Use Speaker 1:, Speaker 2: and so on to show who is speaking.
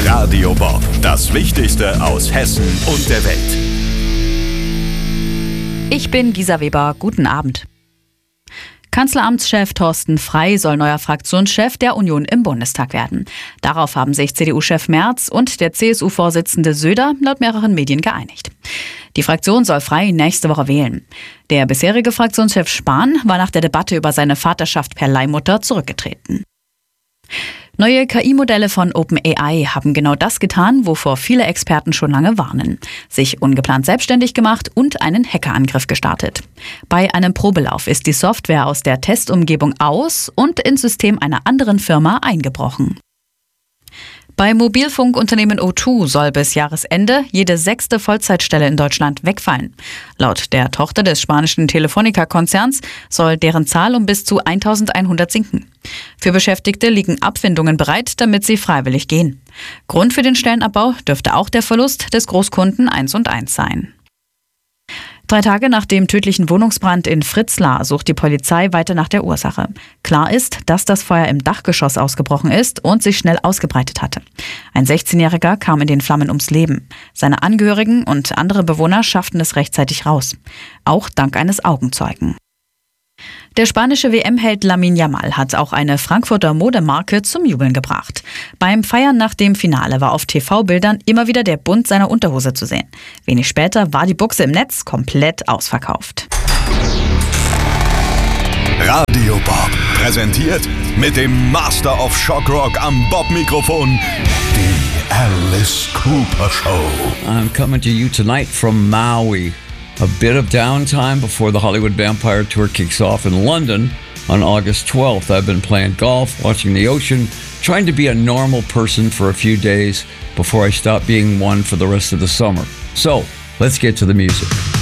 Speaker 1: Radio Bob, das Wichtigste aus Hessen und der Welt.
Speaker 2: Ich bin Gisa Weber, guten Abend. Kanzleramtschef Thorsten Frey soll neuer Fraktionschef der Union im Bundestag werden. Darauf haben sich CDU-Chef Merz und der CSU-Vorsitzende Söder laut mehreren Medien geeinigt. Die Fraktion soll Frey nächste Woche wählen. Der bisherige Fraktionschef Spahn war nach der Debatte über seine Vaterschaft per Leihmutter zurückgetreten. Neue KI-Modelle von OpenAI haben genau das getan, wovor viele Experten schon lange warnen. Sich ungeplant selbstständig gemacht und einen Hackerangriff gestartet. Bei einem Probelauf ist die Software aus der Testumgebung aus und ins System einer anderen Firma eingebrochen. Beim Mobilfunkunternehmen O2 soll bis Jahresende jede 6. Vollzeitstelle in Deutschland wegfallen. Laut der Tochter des spanischen Telefonica-Konzerns soll deren Zahl um bis zu 1100 sinken. Für Beschäftigte liegen Abfindungen bereit, damit sie freiwillig gehen. Grund für den Stellenabbau dürfte auch der Verlust des Großkunden 1&1 sein. 3 Tage nach dem tödlichen Wohnungsbrand in Fritzlar sucht die Polizei weiter nach der Ursache. Klar ist, dass das Feuer im Dachgeschoss ausgebrochen ist und sich schnell ausgebreitet hatte. Ein 16-Jähriger kam in den Flammen ums Leben. Seine Angehörigen und andere Bewohner schafften es rechtzeitig raus. Auch dank eines Augenzeugen. Der spanische WM-Held Lamine Yamal hat auch eine Frankfurter Modemarke zum Jubeln gebracht. Beim Feiern nach dem Finale war auf TV-Bildern immer wieder der Bund seiner Unterhose zu sehen. Wenig später war die Buchse im Netz komplett ausverkauft.
Speaker 1: Radio Bob, präsentiert mit dem Master of Shock Rock am Bob-Mikrofon, die Alice Cooper Show.
Speaker 3: I'm coming to you tonight from Maui. A bit of downtime before the Hollywood Vampire Tour kicks off in London on August 12th. I've been playing golf, watching the ocean, trying to be a normal person for a few days before I stop being one for the rest of the summer. So, let's get to the music.